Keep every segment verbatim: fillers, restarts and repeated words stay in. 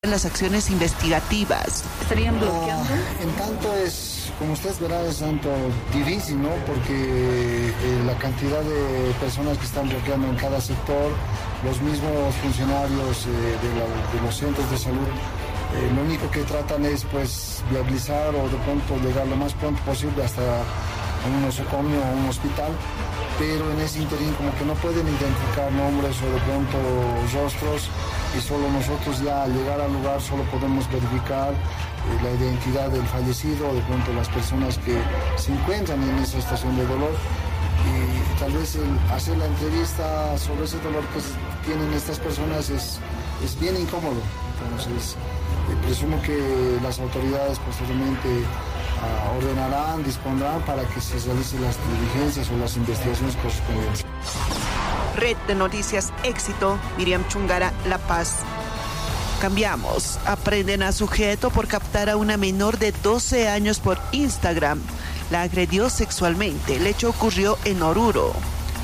las acciones investigativas. ¿Estarían bloqueando? Ah, en tanto es, como ustedes verán, es tanto difícil, ¿no? Porque eh, la cantidad de personas que están bloqueando en cada sector, los mismos funcionarios eh, de, la, de los centros de salud, eh, lo único que tratan es pues viabilizar o de pronto llegar lo más pronto posible hasta un nosocomio o un hospital, pero en ese interín como que no pueden identificar nombres o de pronto rostros, y solo nosotros ya al llegar al lugar solo podemos verificar eh, la identidad del fallecido o de pronto las personas que se encuentran en esa estación de dolor, y tal vez el hacer la entrevista sobre ese dolor que tienen estas personas es, es bien incómodo. Entonces eh, presumo que las autoridades posteriormente uh, ordenarán, dispondrán para que se realicen las diligencias o las investigaciones correspondientes. Red de Noticias Éxito, Miriam Chungara, La Paz. Cambiamos. Aprenden a sujeto por captar a una menor de doce años por Instagram. La agredió sexualmente. El hecho ocurrió en Oruro.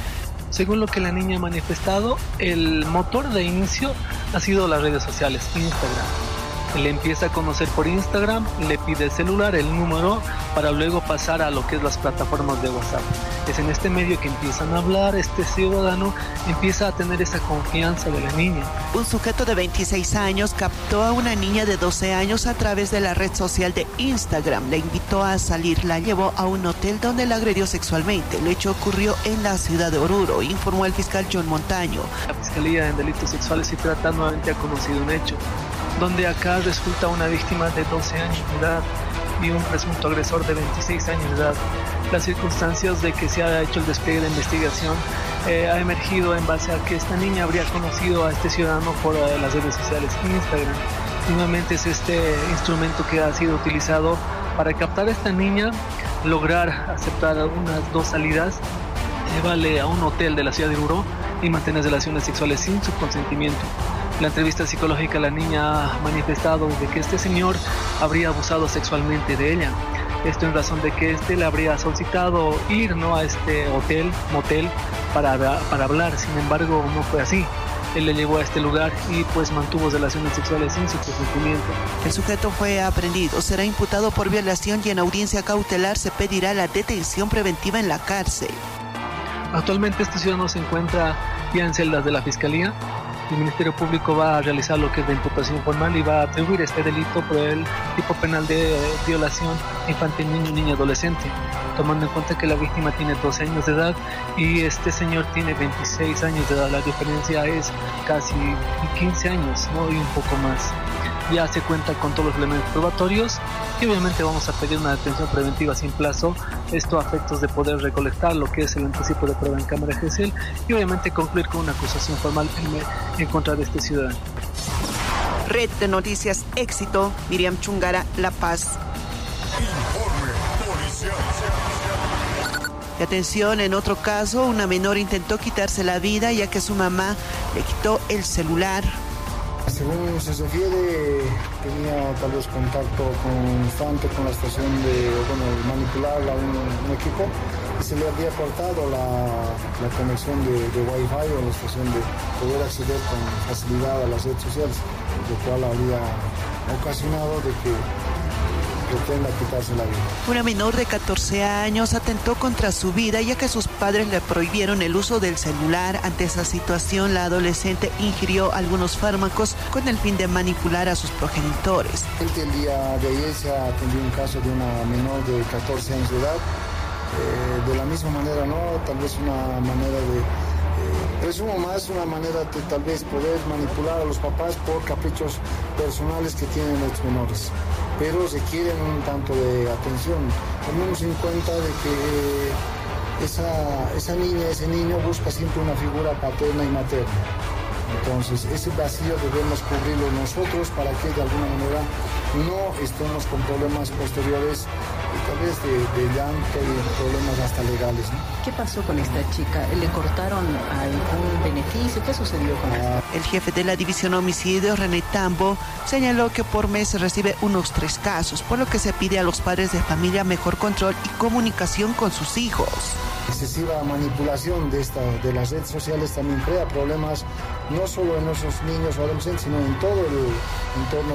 Según lo que la niña ha manifestado, el motor de inicio ha sido las redes sociales, Instagram. Le empieza a conocer por Instagram, le pide el celular, el número, para luego pasar a lo que es las plataformas de WhatsApp. Es en este medio que empiezan a hablar, este ciudadano empieza a tener esa confianza de la niña. Un sujeto de veintiséis años captó a una niña de doce años a través de la red social de Instagram. La invitó a salir, la llevó a un hotel donde la agredió sexualmente. El hecho ocurrió en la ciudad de Oruro, informó el fiscal John Montaño. La Fiscalía en Delitos Sexuales y Trata nuevamente ha conocido un hecho, donde acá resulta una víctima de doce años de edad y un presunto agresor de veintiséis años de edad. Las circunstancias de que se ha hecho el despliegue de investigación eh, ha emergido en base a que esta niña habría conocido a este ciudadano por eh, las redes sociales Instagram. Y nuevamente es este instrumento que ha sido utilizado para captar a esta niña, lograr aceptar unas dos salidas, llevarle a un hotel de la ciudad de Oruro y mantener relaciones sexuales sin su consentimiento. En la entrevista psicológica la niña ha manifestado de que este señor habría abusado sexualmente de ella. Esto en razón de que este le habría solicitado ir, ¿no?, a este hotel, motel, para, para hablar. Sin embargo, no fue así. Él le llevó a este lugar y pues mantuvo relaciones sexuales sin su consentimiento. El sujeto fue aprehendido, será imputado por violación y en audiencia cautelar se pedirá la detención preventiva en la cárcel. Actualmente este ciudadano se encuentra ya en celdas de la Fiscalía. El Ministerio Público va a realizar lo que es la imputación formal y va a atribuir este delito por el tipo penal de violación infantil, niño, niña, adolescente, tomando en cuenta que la víctima tiene doce años de edad y este señor tiene veintiséis años de edad. La diferencia es casi quince años, ¿no?, y un poco más. Ya se cuenta con todos los elementos probatorios y obviamente vamos a pedir una detención preventiva sin plazo, esto a efectos de poder recolectar lo que es el anticipo de prueba en cámara gesell y obviamente concluir con una acusación formal en, en contra de este ciudadano. Red de Noticias Éxito, Miriam Chungara, La Paz. Y atención, en otro caso, una menor intentó quitarse la vida ya que su mamá le quitó el celular. Según se refiere, tenía tal vez contacto constante con la estación de, bueno, manipularla un, un equipo y se le había cortado la, la conexión de, de Wi-Fi o la estación de poder acceder con facilidad a las redes sociales, lo cual habría ocasionado de que pretenda quitarse la vida. Una menor de catorce años atentó contra su vida ya que sus padres le prohibieron el uso del celular. Ante esa situación, la adolescente ingirió algunos fármacos con el fin de manipular a sus progenitores. El día de ayer se atendió un caso de una menor de catorce años de edad. Eh, de la misma manera, ¿no? Tal vez una manera de... Eh, presumo más una manera de tal vez poder manipular a los papás por caprichos personales que tienen los menores, pero requieren un tanto de atención. Tomemos en cuenta de que esa, esa niña, ese niño busca siempre una figura paterna y materna. Entonces, ese vacío debemos cubrirlo nosotros para que de alguna manera no estemos con problemas posteriores, tal vez de, de llanto y problemas hasta legales, ¿no? ¿Qué pasó con esta chica? ¿Le cortaron algún beneficio? ¿Qué sucedió con ella? El jefe de la División Homicidios, René Tambo, señaló que por mes se recibe unos tres casos, por lo que se pide a los padres de familia mejor control y comunicación con sus hijos. Excesiva manipulación de, esta, de las redes sociales también crea problemas no solo en esos niños o adolescentes, sino en todo el entorno